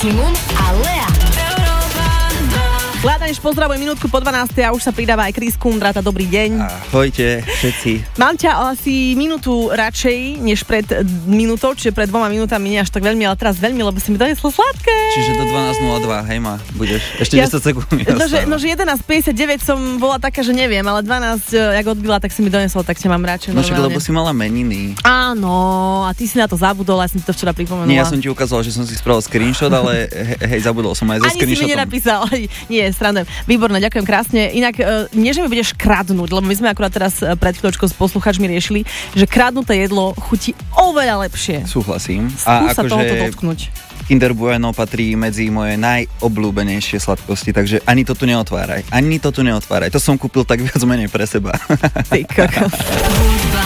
Maximum a Lea. Vládaniš, pozdravujem, minútku po 12. a už sa pridáva aj Chris Kundráta. Dobrý deň. Ahojte všetci. Mám ťa asi minútu radšej, než pred minútou, čiže pred 2 minútami nie až tak veľmi, ale teraz veľmi, lebo si mi doneslo sladké. Čiže do 12.02, hej ma, budeš. Ešte 10 sekúnd. Nože 11.59 som bola taká, že neviem, ale 12, jak odbila, tak si mi donesol, tak ťa mám radšej. No však, lebo si mala meniny. Áno, a ty si na to zabudol, ja som ti to včera pripomenula. Nie, ja som ti ukázal, že som si spravil screenshot, ale hej, zabudol som aj so screenshotom. Ani si mi nenapísal, nie, srandujem. Výborné, ďakujem krásne. Inak, nie, že mi budeš kradnúť, lebo my sme akurát teraz pred chvíľočkou s poslucháčmi riešili, že kradnuté jedlo chutí oveľa lepšie. Súhlasím. Skús sa tohoto dotknúť. Kinder Bueno patrí medzi moje najobľúbenejšie sladkosti, takže ani to tu neotváraj. To som kúpil tak viac menej pre seba. Ty kokos.